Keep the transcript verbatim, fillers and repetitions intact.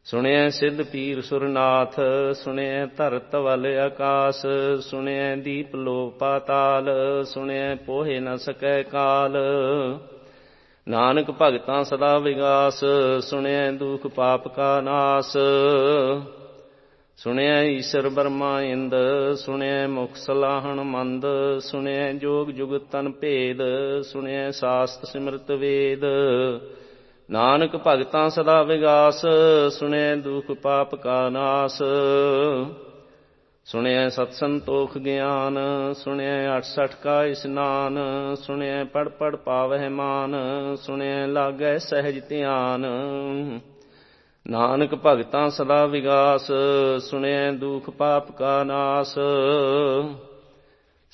ਸੁਣਿਐ ਸਿੱਧ ਪੀਰ ਸੁਰਨਾਥ, ਸੁਣਿਐ ਧਰਤ ਵਲ ਆਕਾਸ, ਸੁਣਿਐ ਦੀਪ ਲੋ ਪਾਤਾਲ, ਸੁਣਿਐ ਪੋਹਿ ਨ ਸਕੈ ਕਾਲ। ਨਾਨਕ ਭਗਤਾਂ ਸਦਾ ਵਿਗਾਸ, ਸੁਣਿਐ ਦੁਖ ਪਾਪ ਕਾ ਨਾਸ। ਸੁਣਿਐ ਈਸ਼ਰ ਬਰਮਾ ਇੰਦ, ਸੁਣਿਐ ਮੁਖ ਸਲਾਹਣ ਮੰਦ, ਸੁਣਿਐ ਜੋਗ ਜੁਗਤ ਤਨ ਭੇਦ, ਸੁਣਿਐ ਸਾਸਤ ਸਿਮਰਤ ਵੇਦ। ਨਾਨਕ ਭਗਤਾਂ ਸਦਾ ਵਿਗਾਸ, ਸੁਣਿਐ ਦੁਖ ਪਾਪ ਕਾ ਨਾਸ। ਸੁਣਿਐ ਸਤ ਸੰਤੋਖ ਗਿਆਨ, ਸੁਣਿਐ ਅਠਸਠ ਕਾ ਇਸਨਾਨ, ਸੁਣਿਐ ਪੜ੍ਹ ਪੜ੍ਹ ਪਾਵਹਿ ਮਾਨ, ਸੁਣਿਐ ਲਾਗੈ ਸਹਿਜ ਧਿਆਨ। ਨਾਨਕ ਭਗਤਾਂ ਸਦਾ ਵਿਗਾਸ, ਸੁਣਿਐ ਦੁਖ ਪਾਪ ਕਾ ਨਾਸ।